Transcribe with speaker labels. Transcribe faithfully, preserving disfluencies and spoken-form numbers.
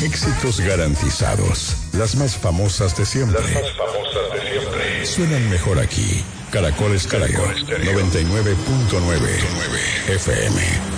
Speaker 1: Éxitos garantizados. Las más famosas de siempre.
Speaker 2: Las más famosas de siempre.
Speaker 1: Suenan mejor aquí. Caracol Estéreo. noventa y nueve punto nueve F M.